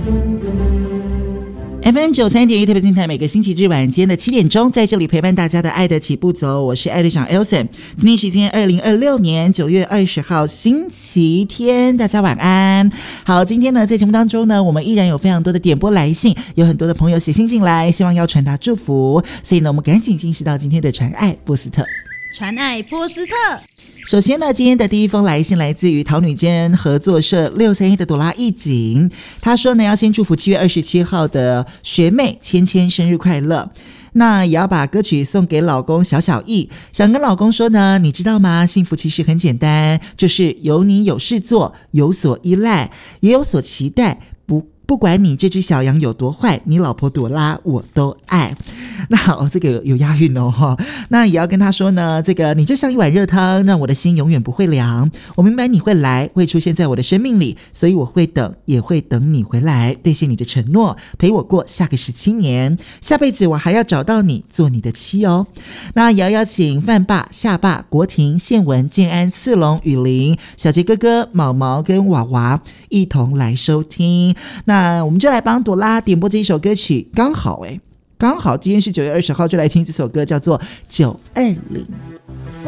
FM93.1 特别电台，每个星期日晚间的7点钟，在这里陪伴大家的爱的起步走，我是爱队长 Elson。今天时间2026年9月20号星期天，大家晚安。好，今天呢，在节目当中呢，我们依然有非常多的点播来信，有很多的朋友写信进来，希望要传达祝福，所以呢，我们赶紧进行到今天的传爱波斯特。 传爱波斯特。 首先呢，今天的第一封来信来自于桃女间合作社631的朵拉义景，她说呢，要先祝福7月27号的学妹芊芊生日快乐，那也要把歌曲送给老公小小义，想跟老公说呢，你知道吗？幸福其实很简单，就是有你有事做，有所依赖，也有所期待，不管你这只小羊有多坏，你老婆朵拉我都爱。那好，这个有押韵哦。那也要跟他说呢，这个你就像一碗热汤，让我的心永远不会凉。我明白你会来，会出现在我的生命里，所以我会等，也会等你回来，兑现你的承诺，陪我过下个17年。下辈子我还要找到你，做你的妻哦。那也要邀请范爸、夏爸、国庭、宪文、建安、次龙、雨林、小杰哥哥、毛毛跟娃娃一同来收听。那我们就来帮朵拉点播这一首歌曲，刚好今天是9月20号，就来听这首歌，叫做920。